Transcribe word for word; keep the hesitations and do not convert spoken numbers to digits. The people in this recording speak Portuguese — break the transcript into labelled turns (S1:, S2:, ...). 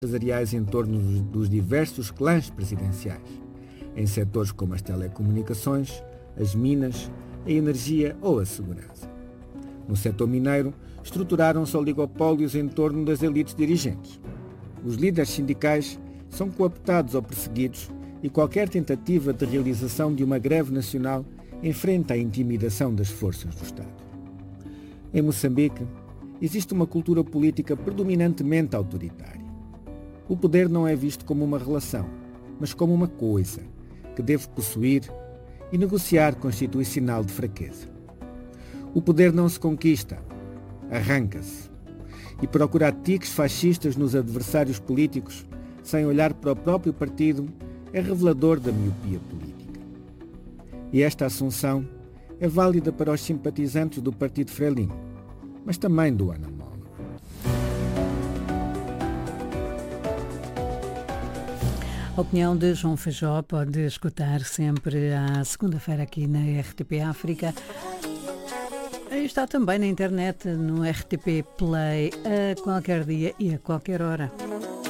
S1: empresariais em torno dos diversos clãs presidenciais, em setores como as telecomunicações, as minas, a energia ou a segurança. No setor mineiro, estruturaram-se oligopólios em torno das elites dirigentes. Os líderes sindicais são cooptados ou perseguidos e qualquer tentativa de realização de uma greve nacional enfrenta a intimidação das forças do Estado. Em Moçambique, existe uma cultura política predominantemente autoritária. O poder não é visto como uma relação, mas como uma coisa que deve possuir e negociar constitui sinal de fraqueza. O poder não se conquista, arranca-se. E procurar tiques fascistas nos adversários políticos, sem olhar para o próprio partido, é revelador da miopia política. E esta assunção é válida para os simpatizantes do Partido Frelimo, mas também do Anamolo.
S2: A opinião de João Feijó pode escutar sempre à segunda-feira aqui na R T P África. Está também na internet, no R T P Play, a qualquer dia e a qualquer hora.